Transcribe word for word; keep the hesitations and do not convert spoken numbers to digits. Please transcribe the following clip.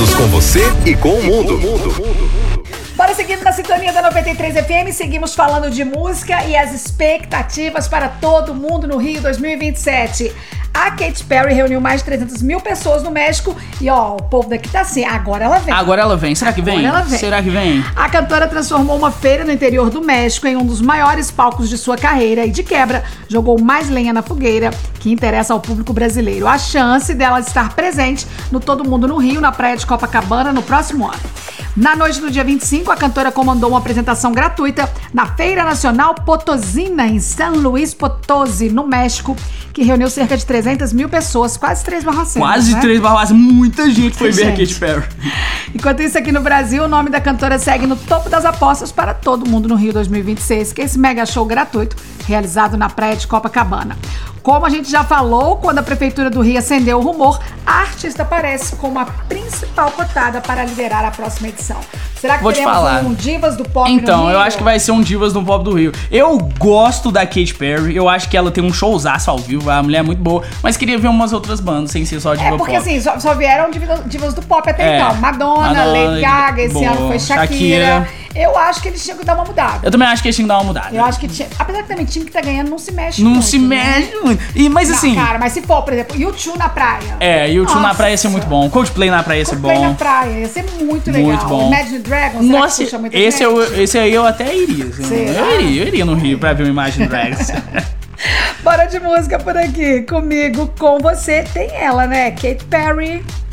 Juntos com você e com o mundo. Bora seguindo na sintonia da noventa e três F M, seguimos falando de música e as expectativas para todo mundo no Rio dois mil e vinte e sete. A Katy Perry reuniu mais de trezentas mil pessoas no México e, ó, o povo daqui tá assim, agora ela vem. Agora ela vem. Será que Agora vem? ela vem. Será que vem? A cantora transformou uma feira no interior do México em um dos maiores palcos de sua carreira e, de quebra, jogou mais lenha na fogueira que interessa ao público brasileiro. A chance dela estar presente no Todo Mundo no Rio, na praia de Copacabana, no próximo ano. Na noite do dia vinte e cinco, a cantora comandou uma apresentação gratuita na Feira Nacional Potosina, em San Luis Potosí, no México, que reuniu cerca de trezentas mil pessoas, quase três barracenas. Quase né? três barracenas. Muita gente foi ver a gente. Katy Perry. Enquanto isso, aqui no Brasil, o nome da cantora segue no topo das apostas para Todo Mundo no Rio dois mil e vinte e seis, que é esse mega show gratuito realizado na praia de Copacabana. Como a gente já falou, quando a Prefeitura do Rio acendeu o rumor, a artista aparece como a principal cotada para liderar a próxima edição. Será que Vou te teremos falar. um Divas do Pop Então, no Rio? eu acho que vai ser um Divas no Pop do Rio. Eu gosto da Katy Perry, eu acho que ela tem um showzaço ao vivo, a mulher é muito boa, mas queria ver umas outras bandas, sem ser só Diva É, porque Pop. assim, só, só vieram divas, divas do pop até É. então. Madonna, Madonna, Lady Gaga, esse boa. ano foi Shakira. Shakira. Eu acho que eles tinham que dar uma mudada. Eu também acho que eles tinham que dar uma mudada. Eu acho que tinha. Apesar que também time que tá ganhando não se mexe Não muito. se né? mexe muito. E, mas Não, assim... cara, mas se for, por exemplo, U dois na praia. É, e o Tio na Nossa. praia ia ser muito bom. Coldplay na praia ia ser Coldplay bom. na praia, ia ser muito legal. Muito bom. Imagine Dragons, será Nossa, que puxa muita esse, gente? eu, esse aí eu até iria. assim. Será? Eu iria, eu iria no Rio pra ver o Imagine Dragons. Bora de música por aqui. Comigo, com você, tem ela, né? Katy Perry.